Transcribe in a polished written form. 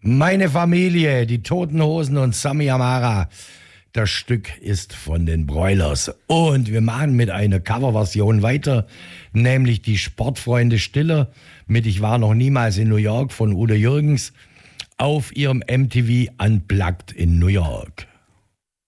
Meine Familie, die Toten Hosen und Sammy Amara. Das Stück ist von den Broilers. Und wir machen mit einer Coverversion weiter, nämlich die Sportfreunde Stiller mit Ich war noch niemals in New York von Udo Jürgens auf ihrem MTV Unplugged in New York.